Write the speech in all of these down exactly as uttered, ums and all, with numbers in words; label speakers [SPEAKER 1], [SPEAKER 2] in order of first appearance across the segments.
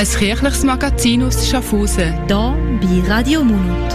[SPEAKER 1] Ein kirchliches Magazin aus Schaffhausen.
[SPEAKER 2] Hier bei Radio Munot.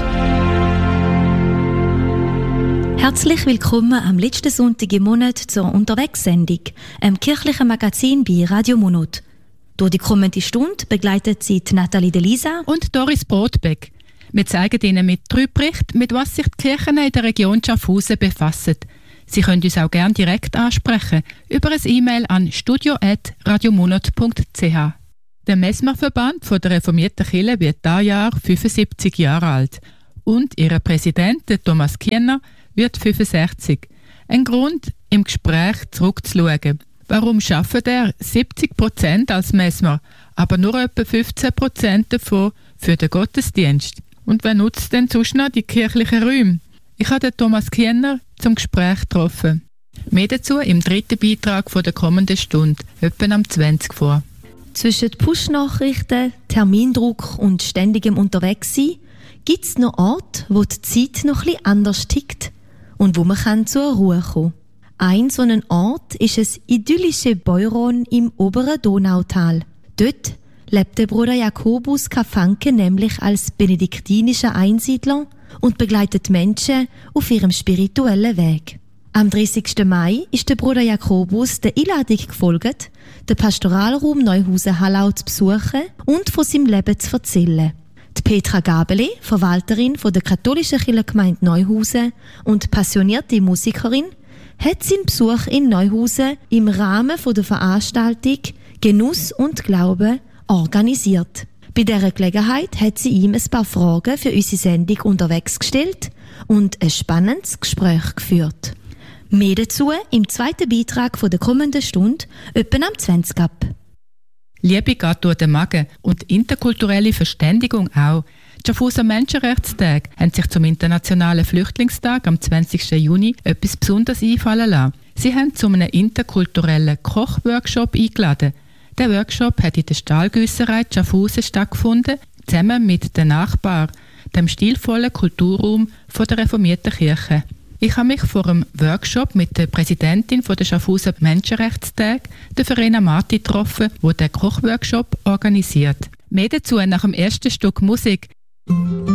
[SPEAKER 2] Herzlich willkommen am letzten Sonntag im Monat zur Unterwegssendung, einem kirchlichen Magazin bei Radio Munot. Durch die kommende Stunde begleitet sie Nathalie Delisa
[SPEAKER 1] und Doris Brotbeck. Wir zeigen Ihnen mit drei Berichten, mit was sich die Kirchen in der Region Schaffhausen befassen. Sie können uns auch gerne direkt ansprechen über ein E-Mail an studio at radiomunot punkt c h. Der Messmerverband der reformierten Kirche wird dieses Jahr fünfundsiebzig Jahre alt und ihr Präsident, Thomas Kienner, wird fünfundsechzig. Ein Grund, im Gespräch zurückzuschauen. Warum schafft er siebzig Prozent als Messmer, aber nur etwa fünfzehn Prozent davon für den Gottesdienst? Und wer nutzt denn sonst noch die kirchlichen Räume? Ich habe den Thomas Kienner zum Gespräch getroffen. Mehr dazu im dritten Beitrag von der kommenden Stunde, etwa am zwanzig vor.
[SPEAKER 2] Zwischen Push-Nachrichten, Termindruck und ständigem Unterwegssein gibt es noch Orte, wo die Zeit noch etwas anders tickt und wo man kann zur Ruhe kommen kann. Ein so ein Ort ist das idyllische Beuron im oberen Donautal. Dort lebt der Bruder Jakobus Kafanke nämlich als benediktinischer Einsiedler und begleitet Menschen auf ihrem spirituellen Weg. Am dreißigsten Mai ist der Bruder Jakobus der Einladung gefolgt, den Pastoralraum Neuhausen-Hallau zu besuchen und von seinem Leben zu erzählen. Die Petra Gabeli, Verwalterin von der katholischen Kirchengemeinde Neuhausen und passionierte Musikerin, hat seinen Besuch in Neuhausen im Rahmen der Veranstaltung Genuss und Glaube organisiert. Bei dieser Gelegenheit hat sie ihm ein paar Fragen für unsere Sendung unterwegs gestellt und ein spannendes Gespräch geführt. Mehr dazu im zweiten Beitrag der kommenden Stunde, etwa am zwanzig ab.
[SPEAKER 1] Liebe geht durch den Magen und interkulturelle Verständigung auch. Die Schaffhauser Menschenrechtstage haben sich zum Internationalen Flüchtlingstag am zwanzigsten Juni etwas Besonderes einfallen lassen. Sie haben zu einem interkulturellen Kochworkshop eingeladen. Der Workshop hat in der Stahlgüsserei Schaffhausen stattgefunden, zusammen mit den Nachbarn, dem stilvollen Kulturraum von der reformierten Kirche. Ich habe mich vor dem Workshop mit der Präsidentin der Schaffhauser Menschenrechtstage, der Verena Marti, getroffen, die den Kochworkshop organisiert. Mehr dazu nach dem ersten Stück Musik.